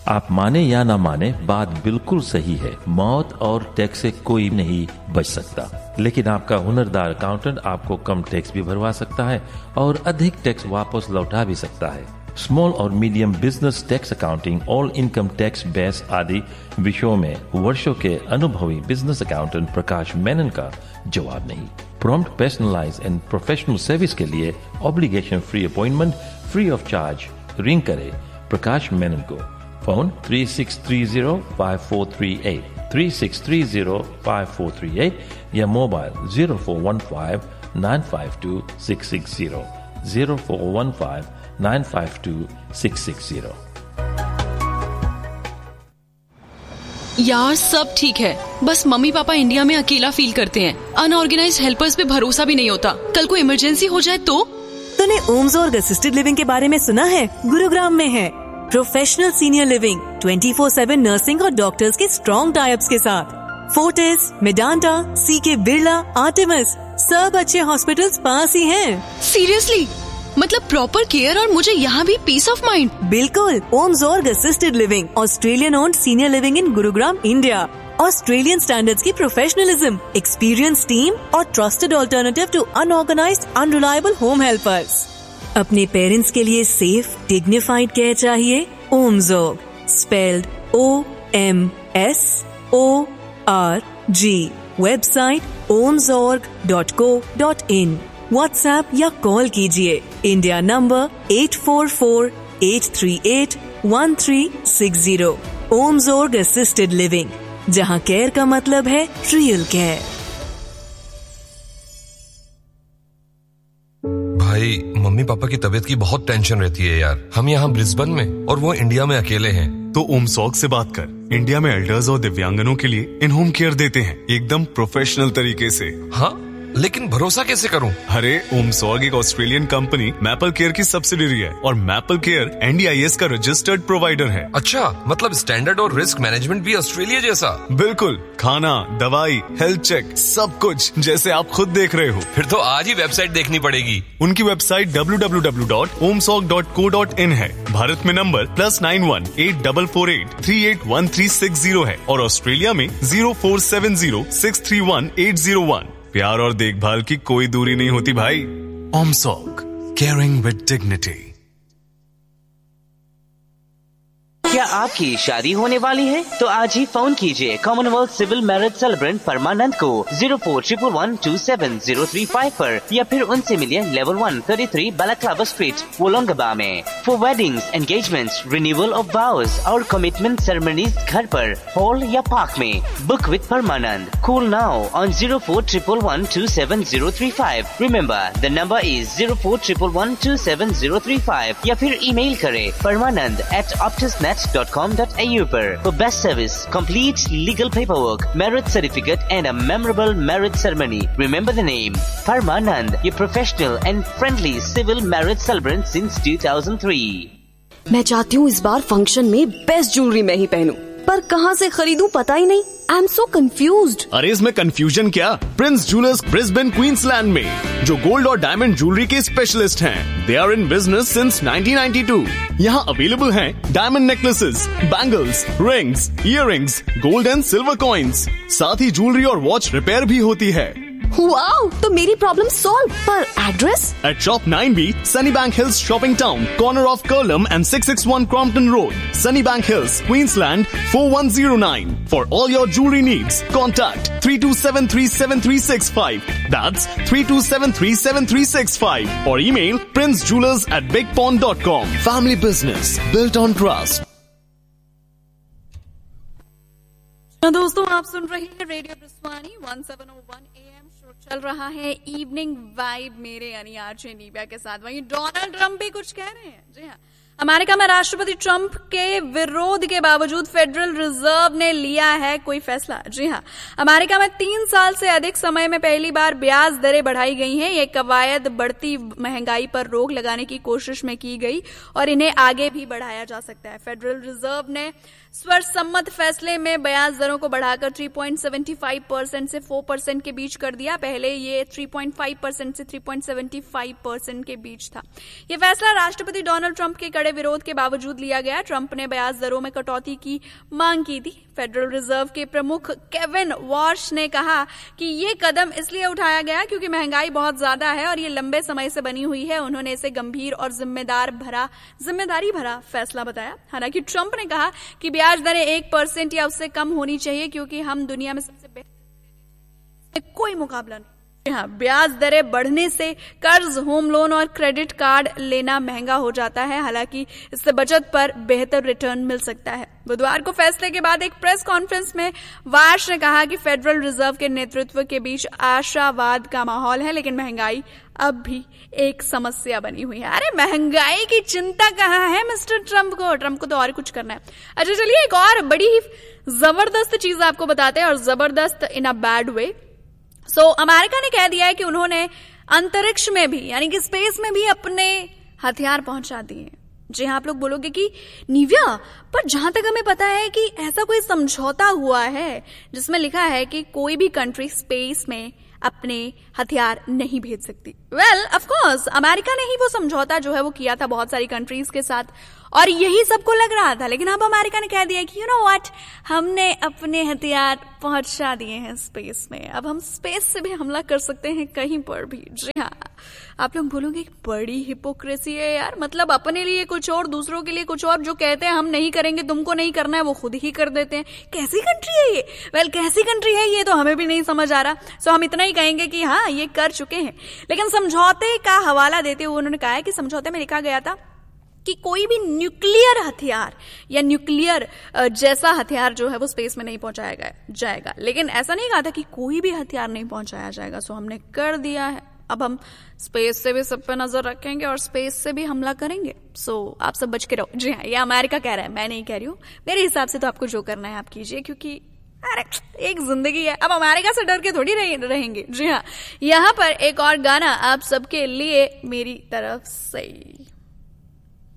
आप माने या ना माने, बात बिल्कुल सही है। मौत और टैक्स से कोई नहीं बच सकता, लेकिन आपका हुनरदार अकाउंटेंट आपको कम टैक्स भी भरवा सकता है और अधिक टैक्स वापस लौटा भी सकता है। स्मॉल और medium business tax accounting, all income tax base आदि विषयों में वर्षों के अनुभवी बिजनेस अकाउंटेंट प्रकाश मेनन का जवाब नहीं। Prompt, personalise and professional service के लिए obligation free appointment free of charge ring करें प्रकाश मेनन को। फोन 36305438 36305438 या मोबाइल 0415952660 0415952660। यार सब ठीक है, बस मम्मी पापा इंडिया में अकेला फील करते हैं। अनऑर्गेनाइज्ड हेल्पर्स पे भरोसा भी नहीं होता। कल को इमरजेंसी हो जाए तो? तूने ओमजोर्ग असिस्टेड लिविंग के बारे में सुना है? गुरुग्राम में है। प्रोफेशनल सीनियर लिविंग, 24/7 नर्सिंग और डॉक्टर्स के स्ट्रॉन्ग टाइप्स के साथ। फोर्टिस, मेडांटा, सीके बिरला, आर्टेमिस, सब अच्छे हॉस्पिटल्स पास ही हैं। सीरियसली? मतलब प्रॉपर केयर और मुझे यहाँ भी पीस ऑफ माइंड। बिल्कुल। ओमजोर्ग assisted living, Australian owned senior living in Gurugram, India. Australian standards की प्रोफेशनलिज्म, एक्सपीरियंस टीम और trusted alternative to unorganised unreliable home helpers. अपने पेरेंट्स के लिए सेफ डिग्निफाइड केयर चाहिए? ओमजोर्ग, spelled OMSORG। Website omzorg.co.in। WhatsApp या call कीजिए। India number 8448381360। ओमजोर्ग assisted living, जहां care का मतलब है रियल केयर। भाई, मम्मी पापा की तबीयत की बहुत टेंशन रहती है यार। हम यहाँ ब्रिस्बेन में और वो इंडिया में अकेले हैं। तो ओमजोर्ग से बात कर। इंडिया में एल्डर्स और दिव्यांगनों के लिए इन होम केयर देते हैं, एकदम प्रोफेशनल तरीके से। हाँ, लेकिन भरोसा कैसे करूं? अरे ओमजोर्ग एक ऑस्ट्रेलियन कंपनी मैपल केयर की सब्सिडियरी है और मैपल केयर NDIS का रजिस्टर्ड प्रोवाइडर है। अच्छा, मतलब स्टैंडर्ड और रिस्क मैनेजमेंट भी ऑस्ट्रेलिया जैसा? बिल्कुल, खाना, दवाई, हेल्थ चेक, सब कुछ जैसे आप खुद देख रहे हो। फिर तो आज ही वेबसाइट देखनी पड़ेगी। उनकी वेबसाइट www.omzorg.co.in है। भारत में नंबर +91 8448 381360 है और ऑस्ट्रेलिया में 0470 631 801। प्यार और देखभाल की कोई दूरी नहीं होती भाई। ओमजोर्ग, केयरिंग विद डिग्निटी। क्या आपकी शादी होने वाली है? तो आज ही फोन कीजिए कॉमनवेल्थ सिविल मैरिज सेलिब्रेंट परमानंद को 0411277035 पर या फिर उनसे मिलिए लेवल 133 बालाक्लाबा स्ट्रीट, वोलोंगबा में। For weddings, engagements, renewal of वाउज और कमिटमेंट सेरेमनीज घर पर, हॉल या पार्क में। Book with Parmanand. Call now on 0411277035। Remember the number is 0411277035 या फिर ईमेल करें permanand@optusnet.com.au पर। For best service, complete legal paperwork, marriage certificate and a memorable marriage ceremony. Remember the name Parmanand, your professional and friendly civil marriage celebrant since 2003. मैं चाहती हूँ इस बार function में best jewellery मैं ही पहनूं, पर कहाँ से खरीदूं पता ही नहीं। I am so confused. अरे इसमें कंफ्यूजन क्या, प्रिंस ज्वेलर्स ब्रिस्बेन क्वींसलैंड में, जो गोल्ड और डायमंड ज्वेलरी के स्पेशलिस्ट हैं। They are in business since 1992। यहाँ अवेलेबल हैं diamond necklaces, bangles, rings, earrings, gold and silver coins. साथ ही ज्वेलरी और वॉच रिपेयर भी होती है। वाओ, तो मेरी प्रॉब्लम सॉल्व। पर address? At Shop 9B, Sunnybank Hills Shopping Town, corner of Curlum and 661 Crompton Road, Sunnybank Hills, Queensland 4109. For all your jewelry needs, contact 32737365. That's 32737365. Or email princejewelers@bigpond.com. Family business built on trust. दोस्तों, आप सुन रहे हैं radio ब्रिस्वानी 1701 AM। Show चल रहा है evening vibe मेरे यानी RJ नीबिया के साथ। वहीं डोनाल्ड ट्रंप भी कुछ कह रहे हैं। जी हाँ, अमेरिका में राष्ट्रपति ट्रंप के विरोध के बावजूद फेडरल रिजर्व ने लिया है कोई फैसला। जी हाँ, अमेरिका में 3 साल से अधिक समय में पहली बार ब्याज दरें बढ़ाई गई हैं। ये कवायद बढ़ती महंगाई पर रोक लगाने की कोशिश में की गई और इन्हें आगे भी बढ़ाया जा सकता है। फेडरल रिजर्व ने सर्वसम्मत फैसले में ब्याज दरों को बढ़ाकर 3.75% से 4% के बीच कर दिया। पहले ये 3.5% से 3.75% के बीच था। ये फैसला राष्ट्रपति डोनाल्ड ट्रंप के कड़े बड़े विरोध के बावजूद लिया गया। ट्रंप ने ब्याज दरों में कटौती की मांग की थी। फेडरल रिजर्व के प्रमुख केविन वॉश ने कहा कि ये कदम इसलिए उठाया गया क्योंकि महंगाई बहुत ज्यादा है और ये लंबे समय से बनी हुई है। उन्होंने इसे गंभीर और जिम्मेदारी भरा फैसला बताया। हालांकि ट्रंप ने कहा कि ब्याज दरें 1% या उससे कम होनी चाहिए क्योंकि हम दुनिया में सबसे बेहतर, कोई मुकाबला नहीं। हाँ, ब्याज दरें बढ़ने से कर्ज, होम लोन और क्रेडिट कार्ड लेना महंगा हो जाता है। हालांकि इससे बचत पर बेहतर रिटर्न मिल सकता है। बुधवार को फैसले के बाद एक प्रेस कॉन्फ्रेंस में वाश ने कहा कि फेडरल रिजर्व के नेतृत्व के बीच आशावाद का माहौल है, लेकिन महंगाई अब भी एक समस्या बनी हुई है। अरे महंगाई की चिंता कहाँ है मिस्टर ट्रंप को? ट्रंप को तो और कुछ करना है। अच्छा चलिए, एक और बड़ी ही जबरदस्त चीज आपको बताते हैं, और जबरदस्त इन अ बैड वे। अमेरिका ने कह दिया है कि उन्होंने अंतरिक्ष में भी, यानी कि स्पेस में भी अपने हथियार पहुंचा दिए। जी हाँ, आप लोग बोलोगे कि निव्या, पर जहां तक हमें पता है कि ऐसा कोई समझौता हुआ है जिसमें लिखा है कि कोई भी कंट्री स्पेस में अपने हथियार नहीं भेज सकती। वेल, ऑफ कोर्स अमेरिका ने ही वो समझौता जो है वो किया था बहुत सारी कंट्रीज के साथ, और यही सबको लग रहा था। लेकिन अब अमेरिका ने कह दिया कि यू नो व्हाट, हमने अपने हथियार पहुंचा दिए हैं स्पेस में। अब हम स्पेस से भी हमला कर सकते हैं कहीं पर भी। जी हाँ, आप लोग बोलोगे बड़ी हिपोक्रेसी है यार, मतलब अपने लिए कुछ और, दूसरों के लिए कुछ और। जो कहते हैं हम नहीं करेंगे, तुमको नहीं करना है, वो खुद ही कर देते हैं। कैसी कंट्री है ये? वेल, कैसी कंट्री है ये तो हमें भी नहीं समझ आ रहा। सो हम इतना ही कहेंगे कि हाँ, ये कर चुके हैं। लेकिन समझौते का हवाला देते हुए उन्होंने कहा है कि समझौते में लिखा गया था कि कोई भी न्यूक्लियर हथियार या न्यूक्लियर जैसा हथियार जो है वो स्पेस में नहीं पहुंचाया जाएगा। लेकिन ऐसा नहीं कहा था कि कोई भी हथियार नहीं पहुंचाया जाएगा। सो हमने कर दिया है। अब हम स्पेस से भी सब पे नजर रखेंगे और स्पेस से भी हमला करेंगे। सो आप सब बच के रहो। जी हाँ, ये अमेरिका कह रहा है, मैं नहीं कह रही हूँ। मेरे हिसाब से तो आपको जो करना है आप कीजिए, क्योंकि अरे एक जिंदगी है, अब अमेरिका से डर के थोड़ी रहेंगे। जी हाँ, यहाँ पर एक और गाना आप सबके लिए मेरी तरफ से।